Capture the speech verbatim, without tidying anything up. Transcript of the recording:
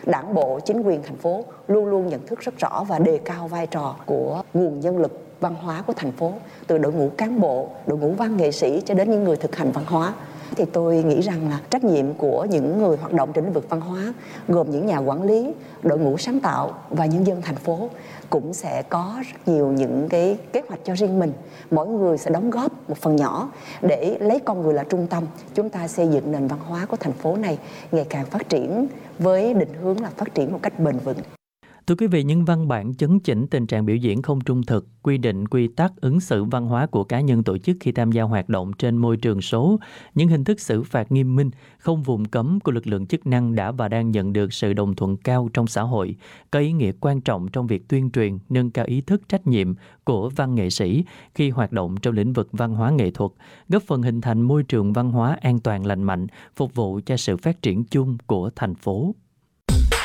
Đảng bộ, chính quyền thành phố luôn luôn nhận thức rất rõ và đề cao vai trò của nguồn nhân lực văn hóa của thành phố, từ đội ngũ cán bộ, đội ngũ văn nghệ sĩ cho đến những người thực hành văn hóa. Thì tôi nghĩ rằng là trách nhiệm của những người hoạt động trên lĩnh vực văn hóa, gồm những nhà quản lý, đội ngũ sáng tạo và nhân dân thành phố cũng sẽ có rất nhiều những cái kế hoạch cho riêng mình. Mỗi người sẽ đóng góp một phần nhỏ để lấy con người là trung tâm. Chúng ta xây dựng nền văn hóa của thành phố này ngày càng phát triển với định hướng là phát triển một cách bền vững. Thưa quý vị, những văn bản chấn chỉnh tình trạng biểu diễn không trung thực, quy định quy tắc ứng xử văn hóa của cá nhân tổ chức khi tham gia hoạt động trên môi trường số, những hình thức xử phạt nghiêm minh, không vùng cấm của lực lượng chức năng đã và đang nhận được sự đồng thuận cao trong xã hội, có ý nghĩa quan trọng trong việc tuyên truyền, nâng cao ý thức trách nhiệm của văn nghệ sĩ khi hoạt động trong lĩnh vực văn hóa nghệ thuật, góp phần hình thành môi trường văn hóa an toàn lành mạnh, phục vụ cho sự phát triển chung của thành phố.